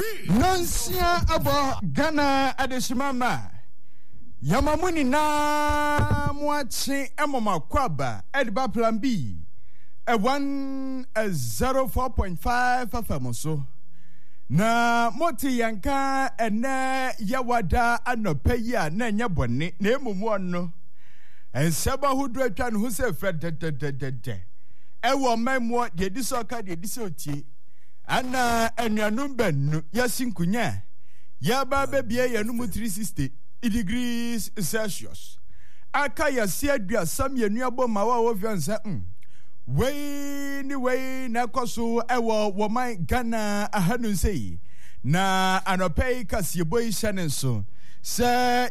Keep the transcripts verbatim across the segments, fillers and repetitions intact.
Nansia abo Ghana adesimama Yamamuni na mwachi emoma kwaba Ediba Plan B a one a zero four point five famoso na moti yanka ene yawada anopeya na nyabone na emumu no enseba hudu atwa no hu se fred de de de de de ewo memmo de disoka de disotie ana anuanum benu yasinkunya ya ba bebie yanum three sixty degrees Celsius aka yasia dua sam yanu aboma wa wo fiansa mm wey ni wey na koso ewo wo man Ghana ahanu sei na anopei kasieboy shanenso se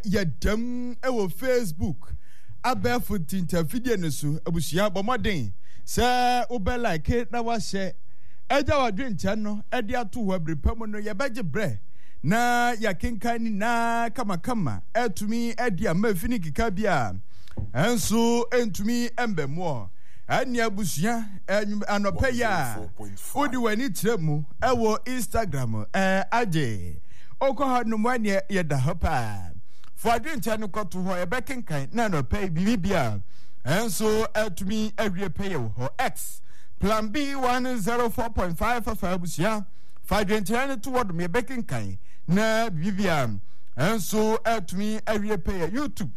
yadam ewo Facebook abefu tinta video nesu abusia bomoden se ube like na wa she eja wadwe ncha no ede ato ho abrepam no ye beje bre na yakenkan ni na kama kama etumi ede amafini kika bia enso entumi embemo ani abusia anopeya odi wani tremu ewo Instagram eh aje okọ no mani ye da hopa fwadwe ncha no koto ho ye bekenkan na anopeya bibia enso etumi awie pay ho X Plan B one oh four point five for abusia fwadwe ncha no to word me bekenkan na bibia enso etumi awie pay YouTube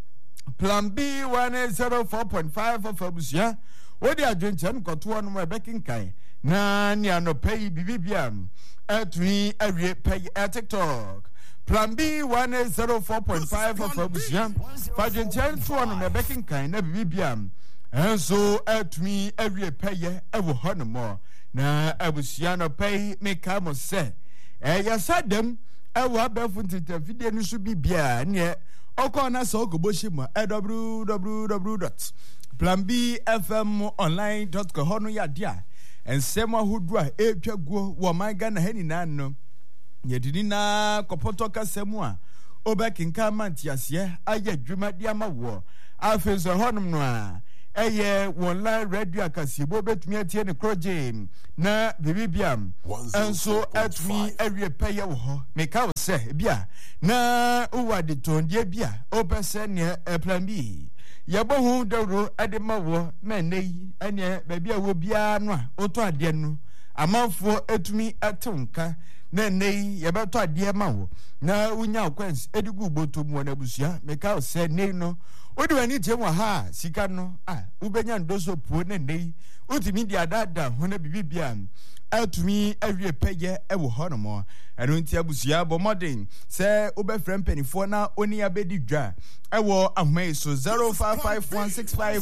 Plan B one oh four point five for abusia odi adwenchen koto no bekenkan na ni anopai bibia etumi awie pay TikTok Plan B one oh four point five for abusia fwadwenchen to no bekenkan na bibia enso etumi awie pay ewo honomo na abusia no pay make mo se eh yasadem ewo abefu ntita video no so bibia ne okona so ogoboshima w w w dot plan b f m online dot co hono ya dia ensema hudu a etwaguo wo man Ghana hani nan no yedini na kopoto kasemu a obekinka mantiase aye dwuma dia mawo afenso honum no a eye online radio akasiebo betumi atie ne kroje na bibibiam enso atumi awie peye wo ho meka wo se bia na uwade tondie bia opese ne Plan B yabo hu dawro ade mawo menei ene baabi a wo bia no a oto ade no amanfo atumi atonka na nei yebeto ade mawo na unya kwens edigu botomu na busia meka wo se nei no odi wani temu ha sika no ah ubenya ndoso puo ne nei utimi dia dada hona bibibia atumi awie peye ewo honomo eno ntia busia bo modern se ubefrem penifo na oni abedi dwa ewo ahmai so zero five five one six five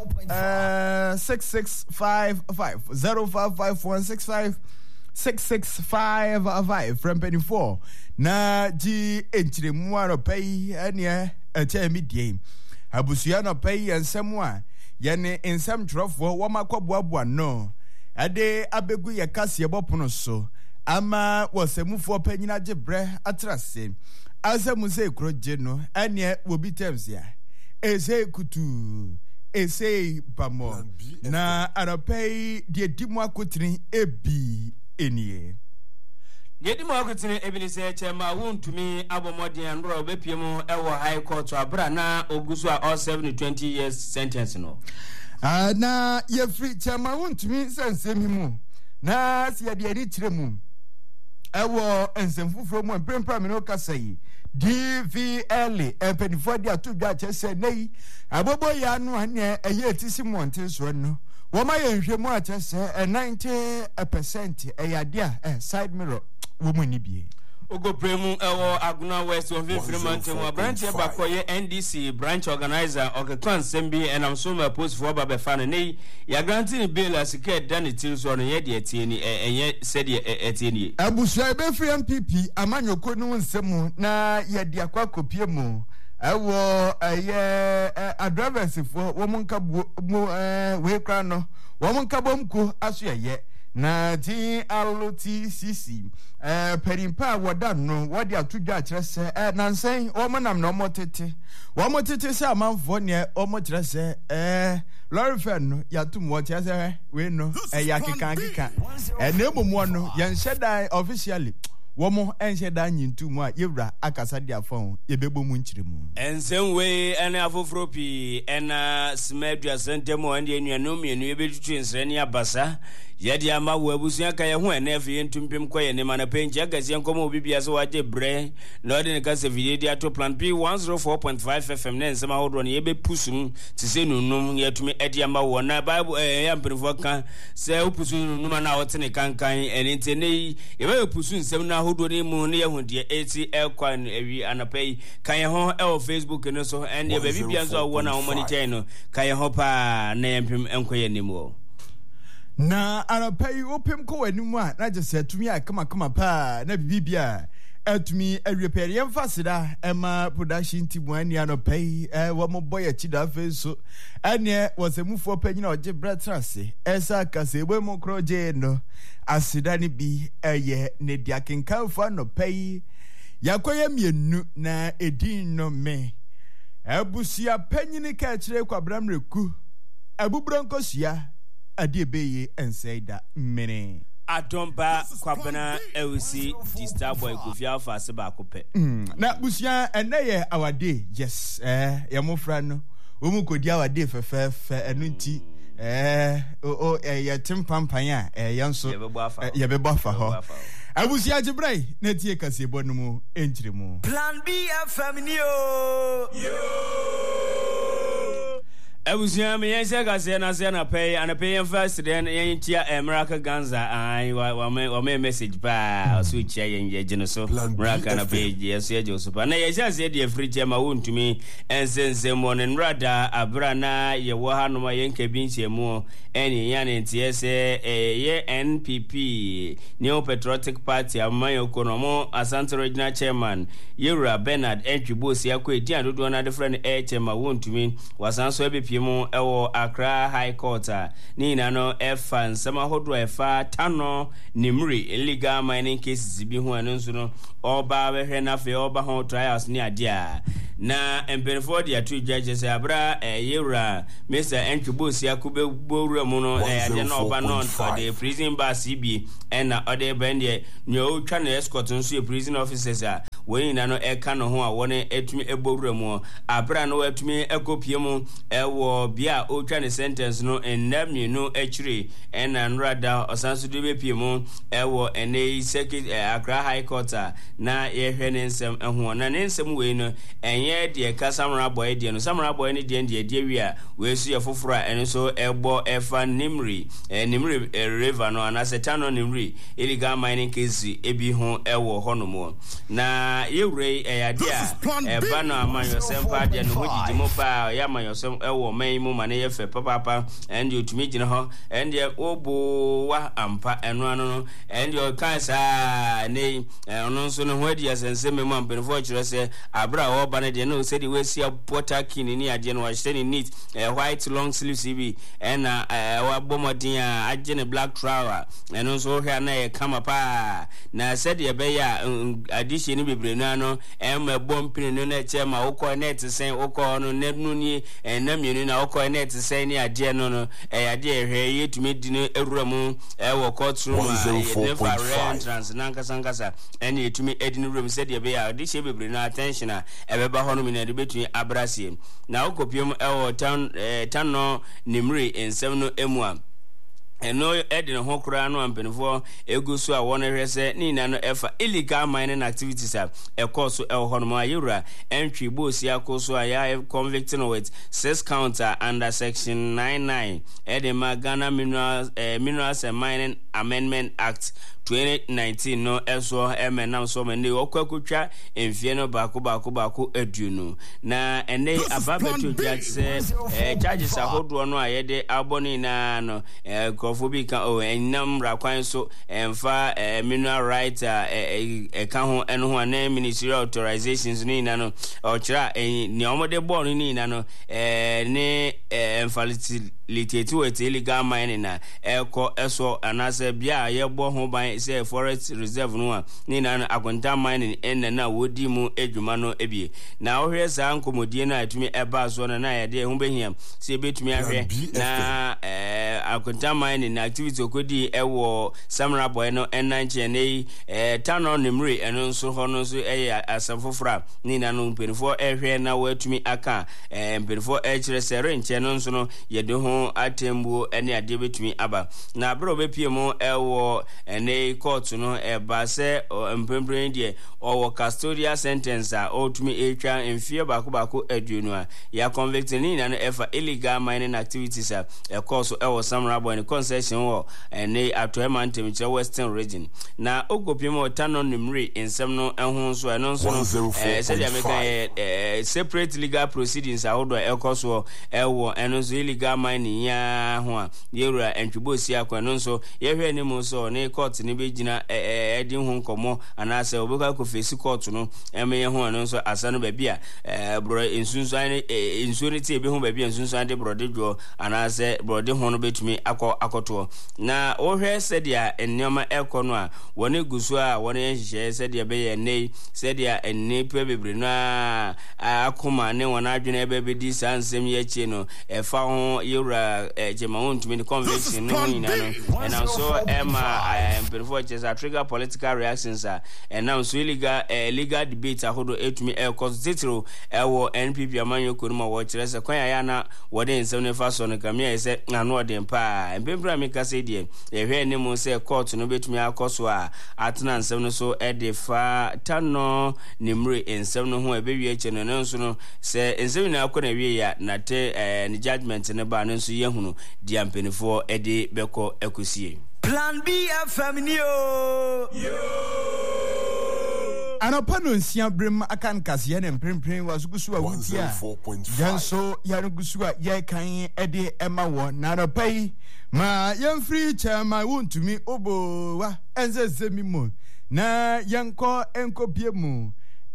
uh six six five five zero five five one six five six six five five from penifo na ji enchiremu aro pay ene eche midie abusia no pay ensemu a yene ensem trofo wo makoboaboa no ade abegu ye kase bopono so ama wosemufo panyina gebre atrase asemu se kroje no ene wobi terms ya ese kutu ese bamo na aropei de dimu akotini ebi enie Yedi mo akotini ebini se chema wuntumi abomodi andro obepiemu ewo high court abra na ogusu a all seven twenty years sentence no ah na ye free chema wuntumi sensemi mu na si ye de ani tiremu ewo ensemfufuro mu empempra me no kasai D V L empenifo de atudwa chese nei abobo ya no ane eye etisi monte so no wo ma ye nhwemu a chese ninety percent eyade a side mirror woman ni bie Ogo premu ewo Aguna West of Fremantle wa branch e bakoye N D C branch organizer okekwan sembi enam so ma post for baba fan nei ya guarantee bill asike dan til so no ye de atie ni enye said ye atie ni abusua e be free M P P amanyoko no nsemu na ye de akwa kopie mu ewo eye adrivers fo wo monka mo we kra no wo monka bomko aso ye na ti L T C C eh perimpa woda no wodi atudwa akyerese eh nansen o monam no motete wo motete se amanfo ne o mokyerese eh lorry fan no yatum wo kyerese we no eh yakekan kika eh na emomu no ye nhyedan officially womo enhye da nyintu mu a yewura akasa dia fon yebebo mu nchiremu ensem we ene afofropi ena smedua sentemo ande enuanu mienu yebetutu ensreni abasa yedi ama wo abusuan ka ye ho ene afi ntumpem koye ne mana penji agazie nkomo bibia so waje bre na ode ne ka se video ato plan P one oh four point five F M ne nsema hodo ne yebe pusum ti se nunum yetumi edi ama wo na bible eh ya mperefo kan se opusu nunum na wote ne kankan ene ntene yebe pusu nsem na hodo ne mu ne ye ho de eighty elkwan ewi anapai kan ye ho e o Facebook ne so ene yebe bibia so wo na wo monitor no kan ye ho pa na yempem enkoye ne mu na arapai opem ko wanimu a na jese atumi a kama kama pa na bibia atumi awiepere yemfasida ema production team ani anopai eh wo mo boy achida feso ane wosemufo panyina oje bretrase esa kase ebo mo kroje no asida ni bi eye ne dia kenkanfo anopai yakoye mienu na edin no me abusia panyini ka kire kwabramreku abubrankosia adiebeye ensaida mene adomba kwabena ewisi di star boy Kofi Alpha se ba kope mm na busia eneye awade yes eh yamofra no omu kodi awade fefefe enu nti eh o eh yetim pampan a eh yanso yebebo afa ho abusia gibrai na tie kase bonumu enchiremu plan B F M ni o yo Ebusia me yense gase na se na pay and pay first then yentia America Ganza ai wa me message pa so chia yenje gino so America na pay yes ye jo so pa na yense se de free tema wontumi ensense mo ne rada abra na ye wo ha no ma yenke bi nchemu eni yane ntie se ye N P P New Patriotic Party amayo konomo Asante Regional Chairman Yura Bernard Entwibosi akwa edi adodo na de friend e chema wontumi wasanso ebi mu ewo Accra High Court ni na no efa nsema hodo efa tano nimri illegal mining cases bi ho eno nso no oba behwe na fe oba ho trials ni adia na embenfo dia tu judges abra Yura Mister Entwibosi akube bowura mu no adia na oba no for the prison bar C B and na ode bende nyo twa na escort nso prison officers a woni na no eka no ho a woni etumi ebowura mu abra no etumi ekopie mu ewo bia o twa ne sentence no enamni no achire ena nrada osanso de bepie mu ewo ene second Accra High Court na yehwe ne nsem eho na ne nsem we no enye de ka samra boy de no samra boy ne de de de wi a we su ye foforo ene so ebo efa nimri nimri river no na setano nimri illegal mining case ebi ho ewo honomo na yewre eyade a eba no amanyo sempa de no hojiji mo pa ya amanyo sem ewo man mu mane ye fe papa and you to me gina ho and ye obo wa ampa eno ano no and you kansa ne ono nso no ho di asense me mu ampenfo kire se abra wo ba ne de no se di we sia porter kin ni ade no wa shte ni neat white long sleeve C B and wa bomodin a age ne black trouser eno nso hwe na ye kama pa na se de be ya addition ni bebre no ano em bompini no na che ma ukọ net sen ukọ no ne nu ni enam yenu na ukọ net sen ni ade no no e ade ehwe yetumi di no ewuramu e wo courtroom never entrance na nkasa nkasa ene yetumi edin room se de be ya addition bebre no attention a ebeba ho no mi na de betumi abrasie na ukopiem e wo town town no nimri ensem no emu a eno edin ho kura no ampenfo egusu a wona hwese ni na no efa illegal mining activities a ekoso e ho no ma Yura Entwibosi akoso a ya convicted with six counter under section ninety-nine Edema Ghana Minerals uh, Minerals and Mining Amendment Act twenty nineteen no eso emenam so mene okwakutwa emfie no baako baako baako aduonu na ene ababeto jase eh charges ahodo no ayede aboni na no eh krofo ka o enam rakwan so emfa mineral right eh ka ho eno ho na ministry authorizations ni na no ochira ni omode ball ni na no eh ne infallibility with illegal mining na eko eso anase bia yebo ho ban say forest reserve no a ni na akwanta mining en na wodi mu edwuma no ebie na ohwe sa nkomodie na atumi eba so na na yede ho behia se betumi ahwe na eh akontama ne activity okodi ewo Samra Boy no enanche ne eh tano nimre eno nso ho no nso eh asamfofra ni na no mpenfo ehwe na watumi aka eh mpenfo ehkire sere nche no nso no yede ho atembuo ene ade betumi aba na bro bepie mu ewo ene court no eba se mpempren die owo custodial sentence a otumi etwa mfie bako bako aduonu a ya convict ni na no efa illegal mining activities a e course ewo Samra Boy ne concession wo ene atoema ntemiche western region na okopimo tano nimre ensem no ehun so eno nso no eh said America eh separate legal proceedings ahodo e course wo ewo eno so illegal mining ya ho a yewura entwibosi akwa no nso yehwe ni mu so ne court ne begina eh edi hu nkomo anase obeka ko face court no emeye ho no nso asano ba bia eh bro ensunsu an insurity ebe ho ba bia ensunsu an de bro de dwo anase bro de ho no betumi akọ akoto na wo hwe sedia ennioma ekono a woni gusu a woni hihye sedia be ye nei sedia enni pe bebre na akoma ne wona adwene ebe be di sansem ye chi no efa ho yura ejema wontumi the conviction no ni na no and also emma emperfor chesa trigger political reactions a and now so illegal legal debate ahodo etumi e constitute ewo N P P amanyo konuma wo kire se kwan ya na wode nsem ne fa so no kamia ese na no de mpa empempra me ka se die ehwe ne mu se court no betumi akoso a atena nsem no so e de fa tano nimre nsem no ho e be wie che no nso no se nsem na akọ na wie ya na te ni judgment ne ba no nso ye hunu di ampenifo e de beko ekosie Plan B F M ni o yo Anopano nsia brem akan kase ne mprempren wasugusu a wutia yanso yanugusu a ye kan ede ema wo na anopai ma yemfri chama wontumi obo wa enzezemi mu na yanko enkopie mu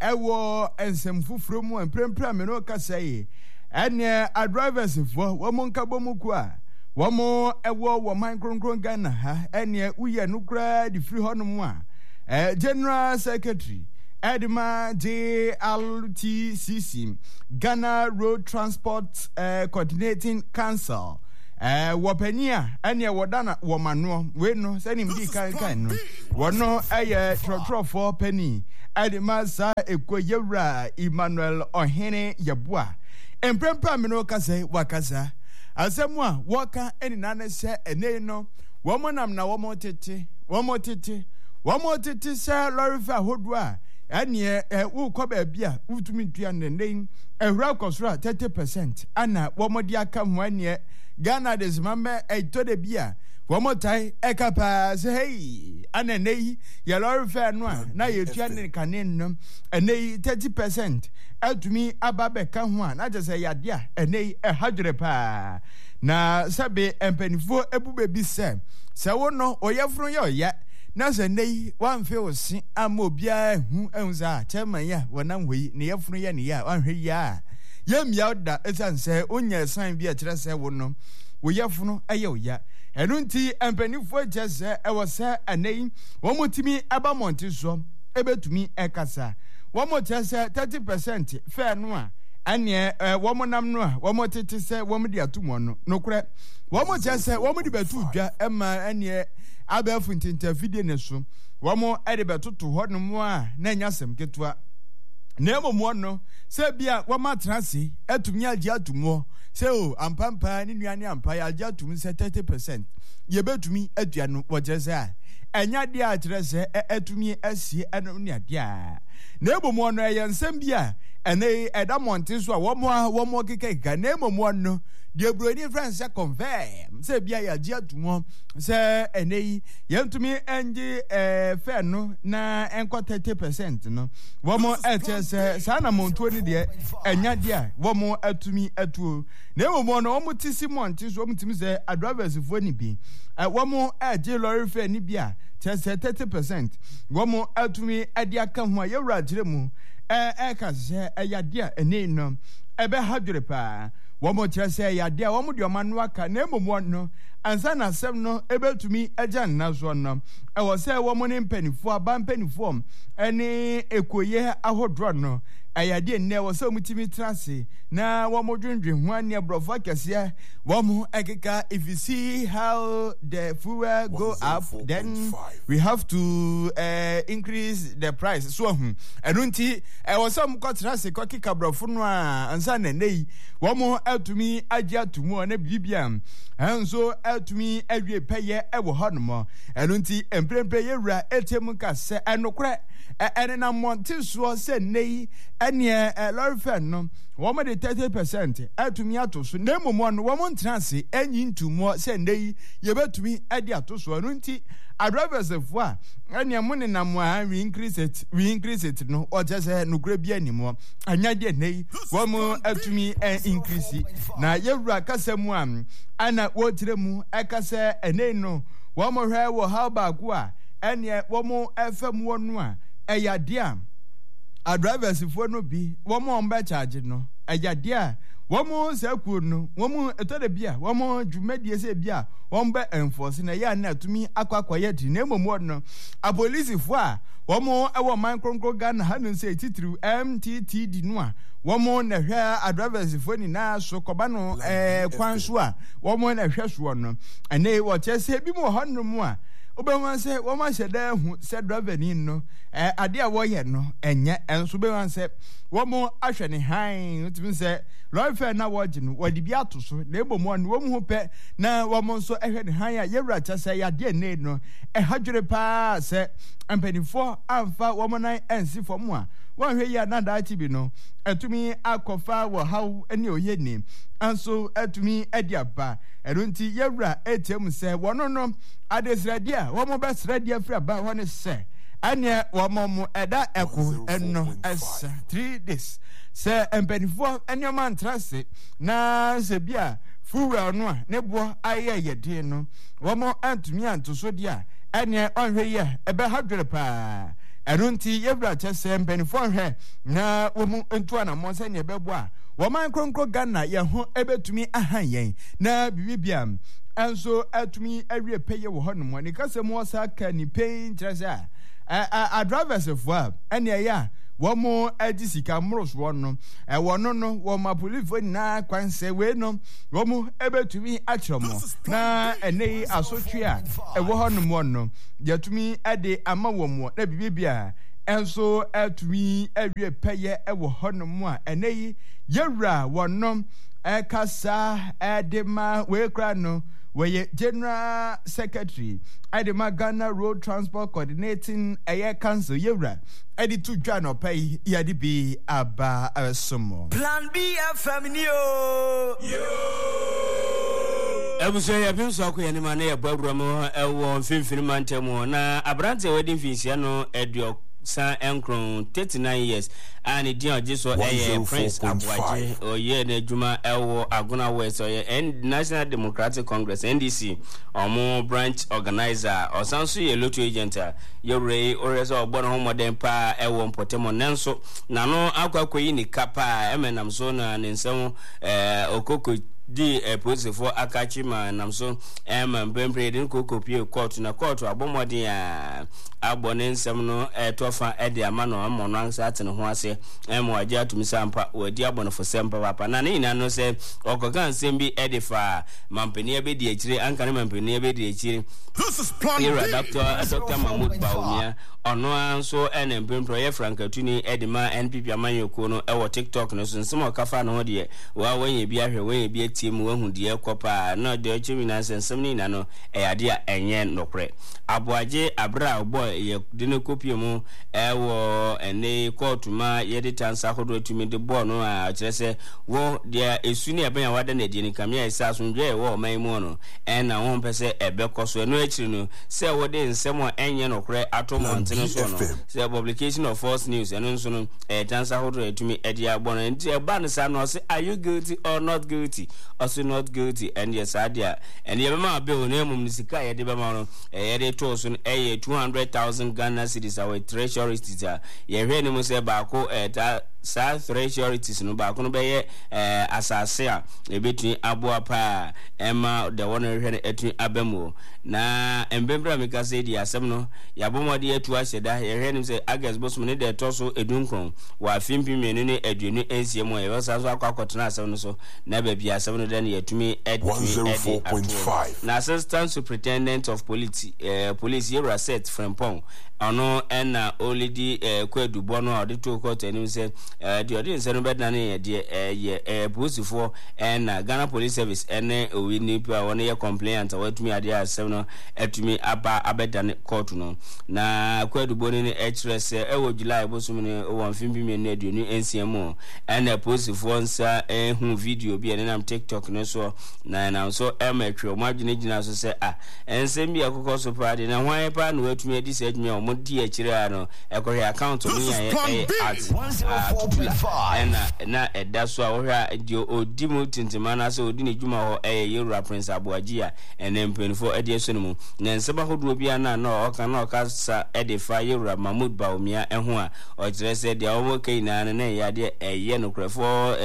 ewo ensem fufuro mu mprempren me no kase ene a drivers fo wo monka bomuku a wo mo ewo wo man kronkron Ghana ha ene uye nukra di free honum a eh General Secretary Edma J L T C C Ghana Road Transport uh, Coordinating Council eh wopania ene wodana womano we no sani mdi kan kan no wono eye trotrofo pani Edma sa ekoyewra Emmanuel Ohene Yabua emprempra me no kase wakasa asemwa waka eni nane se ene no womonam na womotete womotete womotete se lorifa hodwa ane wo kwa ba bia utumi ntua nenden ehura kosura thirty percent ana womodi aka ho ane Ghana des mama e to de bia womotai ekapa se hey ana nei ya lorifa no a na ye tua ne kanen no ane thirty percent atumi ababe ka ho a na je se yade a ane e hadwere pa na sabe empanifo ebube bi se se wo no oyefro ye oya na se nei wan fe osi ama obia hu enza chairman ya wonam hoyi ne yefro ye ne ya wan hwe ya yemia da esanse onya san bi a kire se wo no wo yefro eye oya enu nti empanifo jese e wo se anei wo motimi aba monti so ebetumi ekasa wo motese thirty percent fe no a ane wo monam no a wo motete se wo mdi atumo no nokre wo motese wo mdi betu dwa ema ane abefu ntinta video ne so wo mo ede betoto ho no mo a na nya sem ketua na emomo no se bia wo matrase atumi agi atumo se o ampampa ni nuane ampa ya agi atum se thirty percent ye betumi adua no wo jese a enya de a kire se atumi asie eno ne ade a na emomo no ye nsem bia ene eda monte so a wo mo wo mo kekeka na emomo no de broni friends se confirm se bia ya agi atumo se ene yentumi enji eh fe no na enko thirty percent no wo mo eche se sa na monto ni de enya de a wo mo atumi atuo na emomo no wo mo tisi monte so wo mutimi se drivers fo ni bi wo mo eje lorry fe ni bia chese thirty percent wo mo atumi ade aka ho ye wura gire mu eh eh ka se eyade a ene no ebe hadwere pa wo mo chese eyade a wo mo de omanu aka na emomo no ansa na asɛm no ebetumi agya nna so no ɛwɔ sɛ wɔn ne mpanimfoɔ aba mpanimfoɔ ɛne ekoye ahodoro no ayade nne ɛwɔ sɛ mutimi trase na wɔn dwendwen ho ane abrɔfo akɛseɛ wɔn ɛkeka. If you see how the fuel go up, then we have to uh, increase the price. So hmm ɛno nti ɛwɔ sɛ mo kɔ trase kɔ keka abrɔfo no a ansa na nei wɔn atumi agye atumu na bibia ɛnso atumi awie pɛyɛ ɛwɔ hɔ no mo. ɛno nti mprempre yɛwura etiem ka sɛ ɛnokorɛ ɛne na monte soɔ sɛ nei ɛne lɔre fɛ no wɔn de thirty percent atumi ato so na mmom no wɔn ntrase enyi ntumo sɛ nei yɛbɛtumi ade ato so. ɛno nti adrivers-fo a ɛne mo ne nam a we increase it we increase it no ɔkyɛ sɛ nokura bi animo anya de nei wɔn atumi increase na yɛwura kasa mu a ana wɔtire mu ɛkasa ɛnei no wɔn hwɛ wɔ ha baako a ɛne wɔn ɛfɛ mu wɔn no a ɛyɛ adeɛ a adrivers-fo no bi wɔn a wɔn bɛ charge no ɛyɛ adeɛ a wɔn sɛ kuo no wɔn ɛtɔ de bi a wɔn dwumadie sɛ bi a wɔn bɛ enforce na yɛ ana atumi akɔ akɔyɛ ti na emom wɔn no apolisifoɔ a wɔn ɛwɔ man kronkron Ghana ha no sɛ titiriw M T T D no a wɔn na hwɛ adrivers-fo nyinaa so kɔba no ɛɛ kwan so a wɔn na hwɛ soɔ no ɛnɛ wɔkyɛ sɛ bi mu wɔ hɔ no mu a obɛwan sɛ wɔn ahyɛ dan ho sɛ driver ni no ɛɛ adeɛ a wɔyɛ no ɛnyɛ ɛnso obɛwan sɛ wɔn ahwɛ ne han tumi sɛ lɔre fɛ na wɔgye no wɔde bi ato so na ebom wɔn wɔn ho pɛ na wɔn nso ɛhwɛ ne han a yɛwura kyɛ sɛ yadeɛ ne no ɛha dwere paa sɛ mpanimfoɔ amfa wɔn nan ɛnsi fam a wɔn ahwɛ yi a nadaakye bi no ɛtumi akɔfa wɔ haw ɛne oyɛ ne nso ɛtumi ɛde aba. ɛno nti yɛwura ɛtiɛ mu sɛ wɔn no adesrɛdeɛ a wɔn bɛsrɛdeɛ afiri aba hɔ ne sɛ ɛneɛ wɔn mo ɛda ɛko ɛno ɛsa three days sɛ mpanimfoɔ nneɛma ntrase na sɛ bi a fuwura no a ne boɔ ayɛ yɛden no wɔn antumi anto so deɛ a ɛneɛ ɔnhwɛ yi a ɛbɛha dwere paa. ɛno nti yɛwura kyɛ sɛ mpanimfoɔ hwɛ na wɔn ntu anammɔ sɛneɛ ɛbɛboa a wɔman kronkron Ghana yɛn ho ɛbɛtumi aha yɛn na bibibia ɛnso atumi awie pɛyɛ wɔ hɔ nom ne kasa mu ɔsa ka ni pɛn kyerɛ sɛ a adrivers-fo a ɛne ɛyɛ a wɔn adi sika mmorosoɔ no ɛwɔ no no wɔn apolifoɔ nyinaa kwan sɛ wei no wɔn ɛbɛtumi akyerɛ mo na ɛnɛ yi asotwe a ɛwɔ hɔ nom no yɛtumi ɛde ama wɔn mo na bibibia ɛnso ɛtumi awie pɛyɛ ɛwɔ hɔ nom a ɛnɛ yi yɛwura wɔn ɛkasa ɛde ma wei kora no wɔyɛ general secretary ɛde ma Ghana Road Transport Coordinating ɛyɛ council yɛwura ɛde to dwa na ɔpɛ yi yɛde bi aba ɛsomo Plan B F M ni o Ebuso ya pinso akɔ yɛ ne ma na yɛ bɔ awura mu ɛwɔ mfimfini mantam na abrante a wɔde mfinsia no ɛdio san enkron thirty-nine years and the so a Prince Abuaje or ye ne juma ewo Aguna West or and National Democratic Congress N D C or more branch organizer or sansu ye lotto agent your ray or as or born home modern pa ewo potemo nanso nano akwa koyi ni kapa emenam so na nenso eh okoko di eh, police for akachi ma nam so em mbembre din kokopie court na court abomodin a abone nsem no etofa e de ama no amono ansa atene ho ase em waje atumi sampa wadi abone fo sempa papa na ne ina no se okoka nsem bi e de fa mampani e be di akire ankane mampani e be di akire this is plan B doctor Doctor Mahmoud Baumia ono anso ene mbembre ye frankatuni e de ma N P P amanyoko no e wo TikTok no so nsem okafa no ho de wa wanye bi ahwe wanye bi tim wahu die kopa na de chimina sensem ni na no e ade a enye nokre Abuaje abra boy ye de ne kopie mu e wo ene courtuma ye de tansa hodo tumi de bo no a kirese wo de esu ne ebe ya wada na die ni kamia isa asundwe e wo man mu no e na wo mpese ebe koso no akiri no se wo de nsem a enye nokre atomontene so no se publication of false news eno nso no e tansa hodo etumi e de abo no nti e ba ne sa no say are you guilty or not guilty also not guilty and yes adia and ye ma be onu emum ni sika ye de be ma no e ye de to so e two hundred thousand Ghana cedis our treasury teacher ye hwe ni mo se ba ko e ta sa thresholds no ba kono be ye eh asase a ebetun aboa pa ema de won hwe etun abamu na embembra meka say di asem no yabomode atu ahyeda ye hwe nim say August bosom ne de toso edunkron wa fimpi menu ne aduenu ensiemo ye wasa so akwakwotena asem no so na ba bia asem no de ne yatumi edwi na assistant superintendent of police uh, police Yura set Frempong ono ena olidi uh, kwedu bono audito court enim say uh, the audience no bed na ne de ye police for ena Ghana Police Service ene owini pa wona ye complainant watumi ade asem no etumi aba abedane court no na kwedu bono ne express e wo July bosum ne wo mfimbi me ne aduenu ensiemo ena police for nsa ehun video bi ene nam TikTok no so na na so emetwe mo adwene gina so say ah ensem bi akokọ so party na hwan pa na watumi adi se adwuma o mo di akire ano ekọhwe account no ya e at na na eda so a wo hwa di odi mu tintima na so odi ne dwuma ho e Yewura Prince Abuaji a ene mpenfo edi eso no mu na nseba hodo bi ana na o kan na o ka sa edifa Yewura Mahmood Bawumia eho a o kire se dia o mo kai na na ya de eye no krefo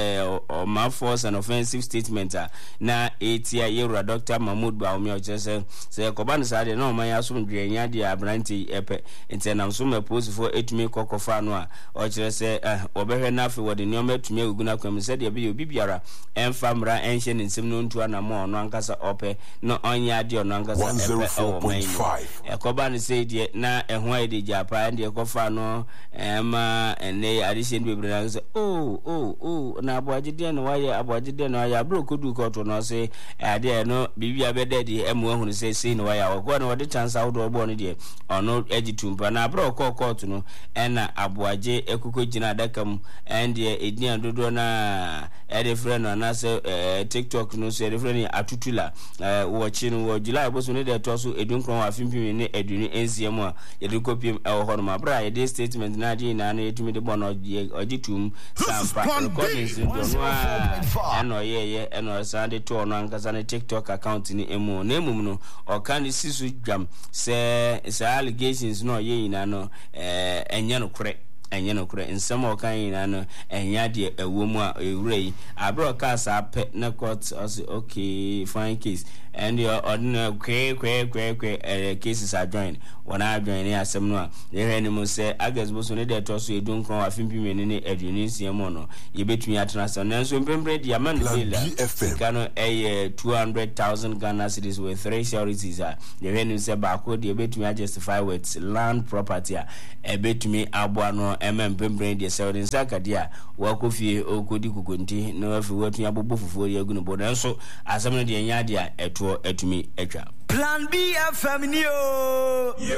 o ma force and offensive statement a na etia Yewura Doctor Mahmood Bawumia o kire se se ko ban sa de na o man ya so ndwe nya de abranti epe ntenam so ma post for etumi kokofa no a o kire se obehwe na afi wode ne o metumi aguna kwam se de bi obi biara emfa mra enhye ne nsem no ntu ana mo no ankasa ope no onya de no ankasa epe o man e ko ban se de na eho ai de japa de kofa no ema ene addition bebre na se oh oh oh na Abuaji de no waye Abuaji de no waye abro kodu koto no se ade no bibia be de de emu ehunu se se no waye wo no de chance out obo no de ono ejitumpa na abro ko koto no ena Abuaji ekuko gina dakam ende edian dodo na ede friend na se TikTok no se ede friend atutula wo chi no wo July boso ne de to so edunkron wa fimpi ne eduni ensiemu a yede kopiem e ho no mabra yede statement na di na na yetumi de bono ojitum sampa recordings do no a eno ye ye eno sande to no ankasa ne TikTok account ni emu na emum no o kan sisu dwam se se allegations no ye ina no eh enye no kure enye no kure nsem o kan ina no enya de ewo mu a ewure abro kasa pe na court as okay fine case and your ordinary kwe kwe kwe kwe uh, cases are joined when I join here asem no a ye hwani mu say August boso ne de to so edunkron afimpi meni ne aduani siemo no ye betumi atena so nanso mpembre dia man bila kano eh two hundred thousand Ghana cedis with three charities a ye hwani say ba ko de betumi justify with land property a e betumi aboa no em mpembre dia say odin saka dia wa kofie okodi kukonti no afi watu abobo fufuo ye agu no bo nanso asem no de nya dia eto etumi etwa Plan B F M ni o yo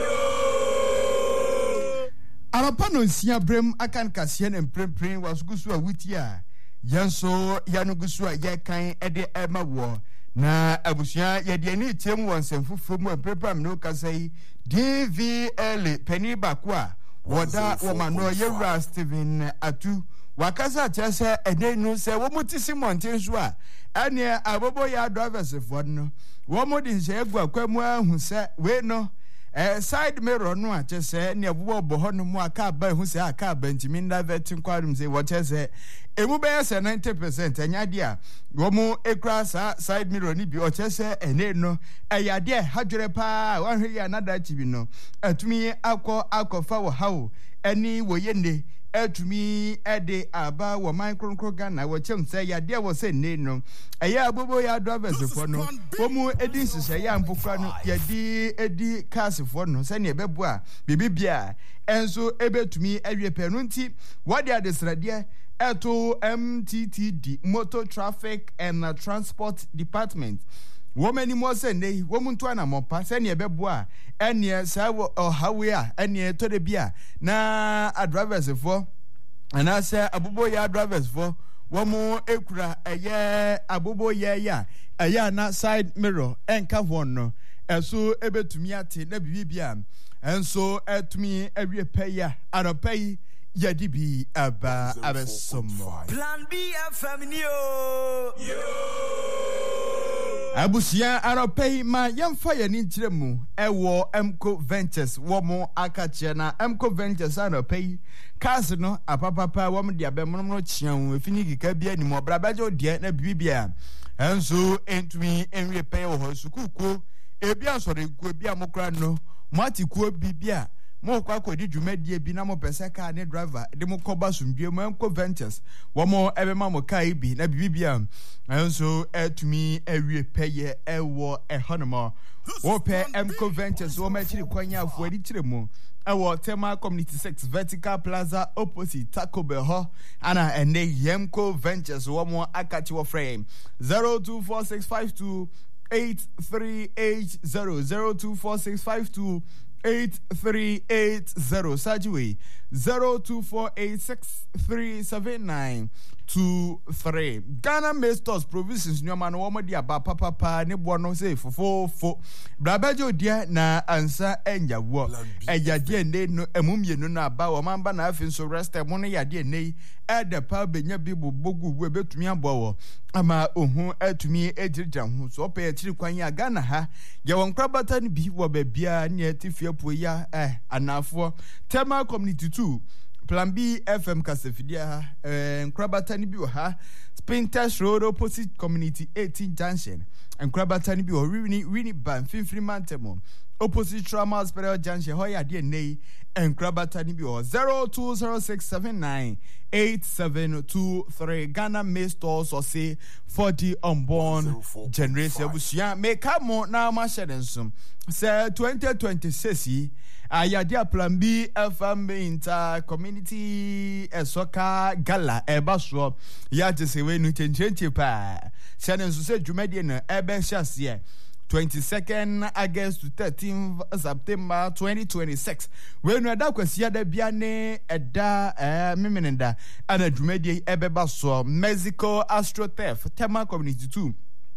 arapa no nsia brem akan kase na mprempren wasugusu a wutia yanso yanugusu a yekan ede ema wo na abusia yede ani tiam wonsemfufo mu mprempam no kasai D V L penny bakwa woda womano Yewura Stephen Atu wakasa chese enenu se womutisi monten so a ane abobo ya drivers for no womodi nse egu akwemu ahu se we no eh side mirror no a chese ne abobo boho no mu aka ba hu se aka ba ntimi nda vetin kwadum se wo chese emu be se ninety percent anya dia womu ekra sa side mirror ni bi o chese ene no eyade hadwere pa wanhwe ya nada chibi no atumi akọ akọfa wo hawo eni wo yende etumi ede aba wo micro Ghana wo chem say ya de wo say ne no eya abobo ya drivers for no omu edi sise ya mpokwa no ya di edi cars for no say ne bebu a bibibia enso ebetumi awie penu nti wode adesrade eto M T T D Motor Traffic and uh, Transport Department woman mo say nei womuntu ana mopa say ne bebu a ene say ohawe a ene to de bia na drivers for and I say abubo ya drivers for womu ekura eye abubo ye ya eye na side mirror enka won no eso ebetumi ate na bibia enso etumi awie peya anopai yadi bi aba abesomo Plan B F M ni o yo Abusia aropei ma yemfa ye ni nkyeremu ewo Emco Ventures wo mo akache na Emco Ventures aropei cars no apapapa wo mo dia be mo no chian efini kika bia ni mo brabaje de na bibia enso entumi enwe pay wo sukuku ebi asore ku ebi amokra no matikuo bibia mo kwa kodi dwumadie bi na mo pese car ne driver de mo koba sumdue mo Emco Ventures wo mo ebe ma mo car bi na bibia enso etumi ewie peye ewo ehonoma wo pe Emco Ventures wo ma chiri kwanya afu adi chiremu ewo Tema Community six Vertical Plaza opposite Taco Bell ho ana ene Emco Ventures wo mo akati wo frame zero two four six five two eight three eight zero zero two four six five two eight three eight zero Sajwe zero two four eight six three seven nine two three Ghana Masters Provisions nyoma no womo dia ba papa pa ne bo no say fofo fo brabajo dia na ansa enya wo eya dia ne no emumye no na ba wo mamba na afi so rest mo no ya dia nei e de pa benya bi bogu wo betumi abowo ama ohun atumi ejirja ho so pe akiri kwan ya Ghana ha ye won krabata ni bi wo ba bia ne atifia po ya eh anafo Tema Community two Plan B F M Kasefidia eh Krabata ni bi ha Spinters Road opposite Community eighteen Junction and Krabata ni bi o Rini Rini Ban Finfri Mantemo opposite Trauma Hospital Junction hoya de nei and Krabata ni bi o zero two zero six seven nine eight seven two three Ghana Masters or say forty unborn generation busia make mo na ma shedensum say twenty twenty-six ayadia Plan B F M inter community soccer gala ebaso ya jese we nu chenchenche pa shedensum say dwumade na ebe hyasie twenty-second August to thirteenth September twenty twenty-six when we da kwasia da bia ne eda eh memenenda ana dwumade ebeba so Mexico AstroTurf Tema Community two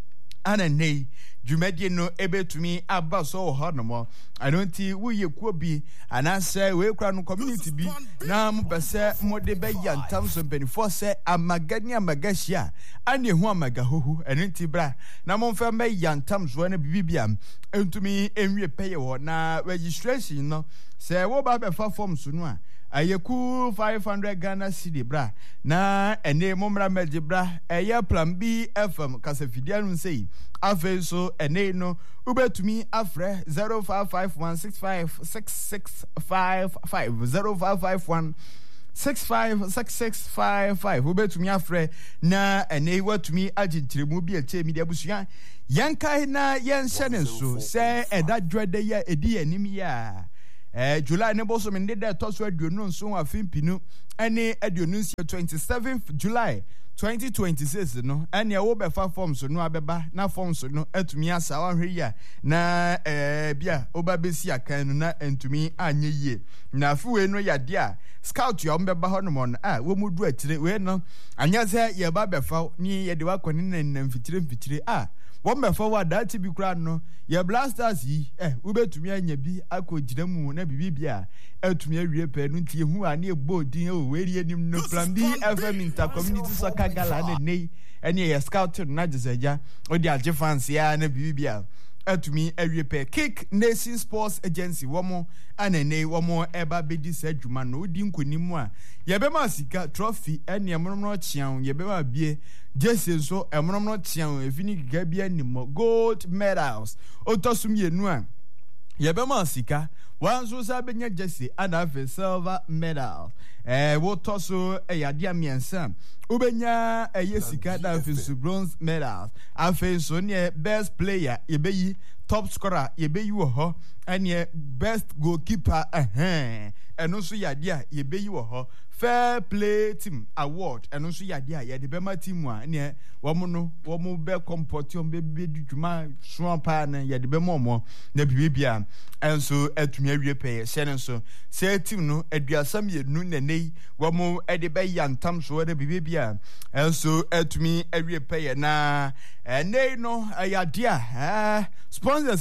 ana nei dwumade no ebetumi aba so ho no mo I don't see wo ye kuo bi anase we kura no community bi na mo bese mo de be yantam so twenty-four se amagani amagashia ane hu amaga hohu enenti bra na mo mfa me yantam so na bibibia entumi enwie peye wo na registration no se wo ba be fa form so no a ayeku five hundred Ghana cedi bra na ene momra meje bra eye Plan B F M Kasefidia no sei afen so ene no ubetumi afre zero five five one six five six six five five zero five five one six five six six five five ubetumi afre na ene watumi agintiremu bi eche mi de abusua yankai na yenhye ne so se eda dwede ya edi anim ya Eh July ne boso me ndeda toso aduonu nso afimpinu ene aduonu nsia twenty-seventh July twenty twenty-six no ene wo be fa form so no abeba na form so no atumi asa wanhwe ya na eh bia oba besi akan no na entumi anye yie na afuwe no yade a scout ya mbeba ho no mo ah wo mudu atire we no anya se ye ba be fa ni ye de wakoni na mfitire mfitire ah wọ́n bẹ̀ fọwọ́ àdáàtì bí kura no yẹ blasters yìí ẹ wọ́bẹ̀tùmí ẹ̀yẹ bí akọ gyina mu na bíbí bí a ẹ̀tùmí ẹ̀wìrẹ́ pẹ̀ no ti ehu a ní ebó odin ẹ̀ wò wẹ́rẹ́ ẹni no Plan B F M inter community soccer gala ẹ̀ nẹ́ ẹni ẹ̀yẹ scouting na jẹsẹ̀já ó di àjẹ fancy a na bíbí bí a ẹ̀tùmí ẹ̀wìrẹ́ pẹ̀ Kick Nation Sports Agency wọ́n mo anene wọ́n mo ẹ̀bá bẹ́ẹ̀dì sẹ́ jùmọ̀ na ó di nkùnì mu a yẹ bẹ́ẹ̀ ma sika trophy ẹni ẹ̀mọ́nọ́mọ́ kyian yẹ bẹ́ẹ̀ ma bíe Jesse so emrono tian efini gabia nimo gold medals otosum yenu a yebema sika wanso sa benya Jesse ana fe silver medal eh wo toso eyade amiensa ubenya eye sika da fe su bronze medals afe so ne best player yebeyi top scorer yebeyi wo ho ene best goalkeeper eh eno so yade a yebeyi wo ho Fair Play Team Award eno so yade a yade bema team a ne womo no womo be competition be be dwuma so pa na yade bema omo na bibia enso atumi awie pay shene so say team no aduasam ye nu nenei womo ede be yantam so na bibia enso atumi awie pay na enei no yade a sponsors